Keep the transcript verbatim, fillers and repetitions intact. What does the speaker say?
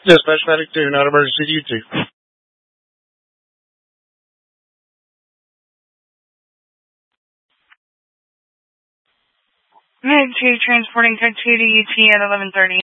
Dispatch medic two, not emergency to you two. Med two transporting code two to U T at eleven thirty.